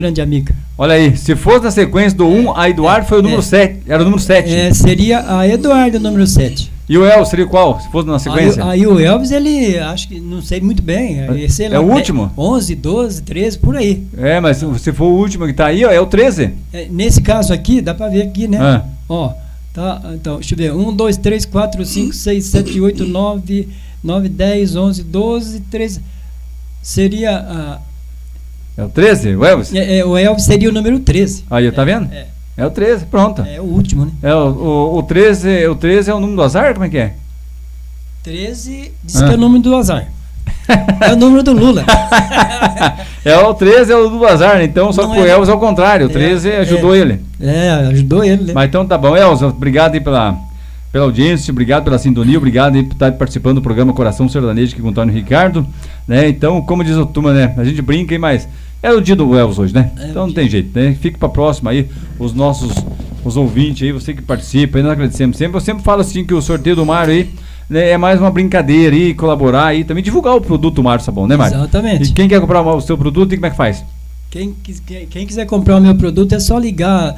grande amiga. Olha aí, se fosse na sequência do 1, a Eduardo foi o número 7, era o número 7. Seria a Eduardo, número 7. E o Elvis seria qual, se fosse na sequência? Aí o Elvis, ele, acho que, não sei muito bem, sei lá, é o último? 11, 12, 13, por aí. Mas se for o último que tá aí, ó, é o 13. Nesse caso aqui, dá pra ver aqui, né? Ah. Ó, tá, então, deixa eu ver, 1, 2, 3, 4, 5, 6, 7, 8, 9, 10, 11, 12, 13, seria a... É o 13, o Elvis? O Elvis seria o número 13. Aí, tá vendo? É o 13, pronto. É o último, né? O 13 é o número do azar? Como é que é? 13 diz que é o número do azar. É o número do Lula. O 13 é o do azar, né? Então só que o Elvis é o contrário. O 13 ajudou ele. Ajudou ele, né? Mas então tá bom, Elvis, obrigado aí pela audiência, obrigado pela sintonia, obrigado aí por estar participando do programa Coração Sertanejo aqui com o Antônio Ricardo, né? Então, como diz o turma, né? A gente brinca, mas é o dia do Elvis hoje, né? Então não tem jeito, né? Fique pra próxima aí, os ouvintes aí, você que participa, aí nós agradecemos sempre. Eu sempre falo assim que o sorteio do Mário aí, né, é mais uma brincadeira aí, colaborar aí, também divulgar o produto Mário Sabão, né, Mário? Exatamente. E quem quer comprar o seu produto, como é que faz? Quem quiser comprar o meu produto é só ligar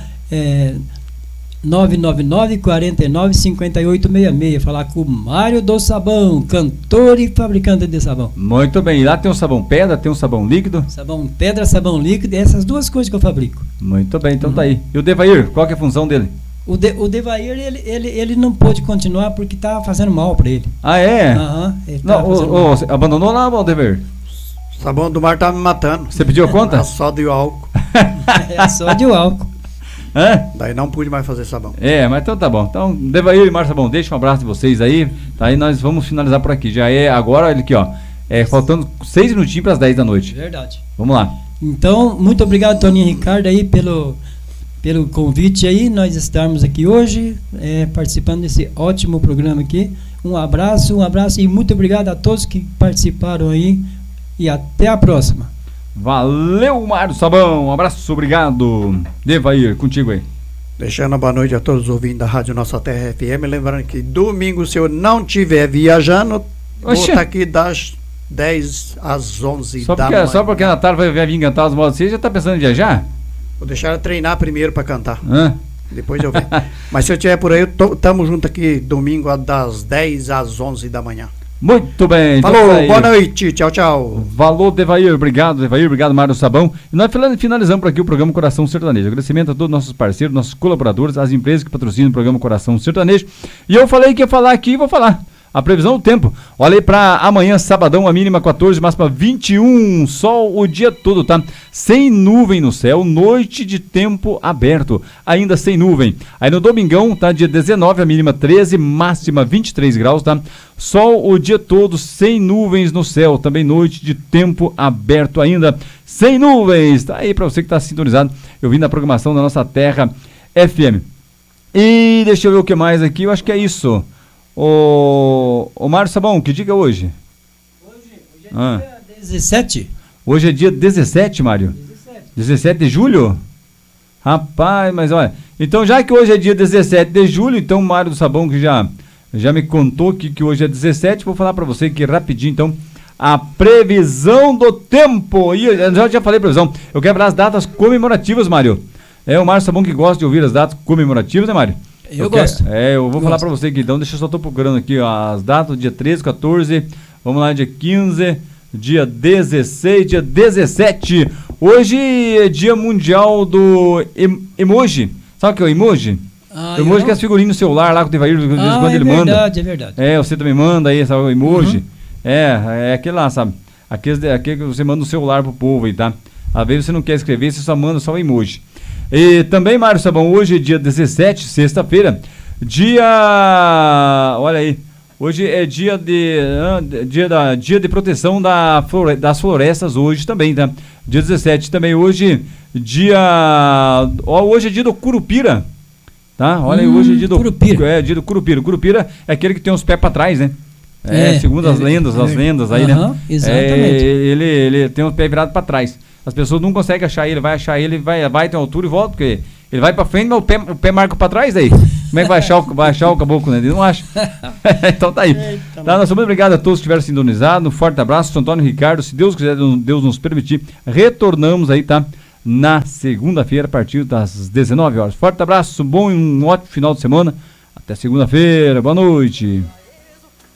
999-49-5866, falar com o Mário do Sabão, cantor e fabricante de sabão. Muito bem, e lá tem o sabão pedra, tem o sabão líquido? Sabão pedra, sabão líquido, essas duas coisas que eu fabrico. Muito bem, então tá aí. E o Devair, qual que é a função dele? O Devair, ele não pôde continuar porque estava fazendo mal para ele. Ah, é? Você abandonou lá, o Devair? O sabão do mar tá me matando. Você pediu a conta? Só de álcool. Só de álcool. Daí não pude mais fazer sabão. Mas então tá bom. Então, Devair e Mário Sabão, deixa um abraço de vocês aí. Tá aí, nós vamos finalizar por aqui. Já é agora, olha aqui, ó. Faltando 6 minutinhos para as 10 da noite. Verdade. Vamos lá. Então, muito obrigado, Toninho Ricardo, aí, pelo convite aí, nós estarmos aqui hoje, participando desse ótimo programa aqui. Um abraço e muito obrigado a todos que participaram aí. E até a próxima. Valeu, Mário Sabão, um abraço, obrigado. Devair, contigo aí. Deixando uma boa noite a todos os ouvintes da Rádio Nossa Terra FM. Lembrando que domingo, se eu não estiver viajando, vou estar aqui das 10 às 11 da manhã. Só porque a Natália vai vir cantar as modas, você já está pensando em viajar? Vou deixar ela treinar primeiro para cantar. Depois eu venho. Mas se eu estiver por aí, estamos juntos aqui domingo das 10 às 11 da manhã. Muito bem. Falou, então, boa noite, tchau, tchau. Valeu, Devair, obrigado, Mário Sabão. E nós finalizamos por aqui o programa Coração Sertanejo. Agradecimento a todos os nossos parceiros, nossos colaboradores, as empresas que patrocinam o programa Coração Sertanejo. E eu falei que ia falar aqui e vou falar. A previsão do tempo, olha aí pra amanhã, sabadão, a mínima 14, máxima 21, sol o dia todo, tá? Sem nuvem no céu, noite de tempo aberto, ainda sem nuvem. Aí no domingão, tá? Dia 19, a mínima 13, máxima 23 graus, tá? Sol o dia todo, sem nuvens no céu, também noite de tempo aberto ainda, sem nuvens. Tá aí pra você que tá sintonizado, eu vim na programação da Nossa Terra FM. E deixa eu ver o que mais aqui, eu acho que é isso. O Mário Sabão, que dia é hoje? Hoje é dia 17. Hoje é dia 17, Mário? 17 de julho? Rapaz, mas olha, então já que hoje é dia 17 de julho, então o Mário do Sabão que já me contou que hoje é 17, vou falar pra você aqui rapidinho, então, a previsão do tempo. E eu já falei previsão, eu quero falar as datas comemorativas, Mário. É o Mário Sabão que gosta de ouvir as datas comemorativas, né, Mário? Eu gosto. Eu vou falar pra você aqui, então deixa eu só tô procurando aqui ó, as datas, dia 13, 14, vamos lá, dia 15, dia 16, dia 17. Hoje é dia mundial do emoji. Sabe o que é o emoji? Emoji que é as figurinhas no celular lá com o Devair, quando ele manda. É verdade. Você também manda aí, sabe, o emoji. Uhum. É aquele lá, sabe? Aquele que você manda no celular pro povo aí, tá? Às vezes você não quer escrever, você só manda só o emoji. E também, Mário Sabão, hoje é dia 17, sexta-feira, olha aí, hoje é dia de proteção das florestas hoje também, tá? Dia 17 também, hoje é dia do Curupira, tá? Olha aí, hoje é dia do Curupira. Dia do Curupira. O Curupira é aquele que tem os pés pra trás, né? Segundo as lendas aí, né? Exatamente. Ele tem os pés virados pra trás. As pessoas não conseguem achar ele, vai ter uma altura e volta, porque ele vai pra frente, mas o pé marca pra trás daí. Como é que vai achar o caboclo, né? Ele não acha. Então tá aí. Tá, nós somos obrigados a todos que estiveram sintonizados. Um forte abraço, Antônio Ricardo. Se Deus quiser, Deus nos permitir, retornamos aí, tá? na segunda-feira, a partir das 19 horas. Forte abraço, bom e um ótimo final de semana. Até segunda-feira, boa noite.